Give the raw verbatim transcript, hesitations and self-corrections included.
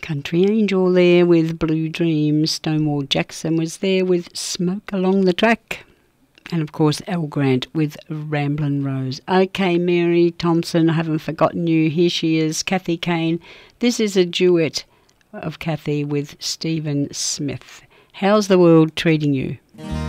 Country Angel there with Blue Dreams. Stonewall Jackson was there with Smoke Along the Track. And of course Al Grant with Ramblin' Rose. OK, Mary Thompson, I haven't forgotten you. Here she is, Kathy Kane. This is a duet of Kathy with Stephen Smith. How's the world treating you?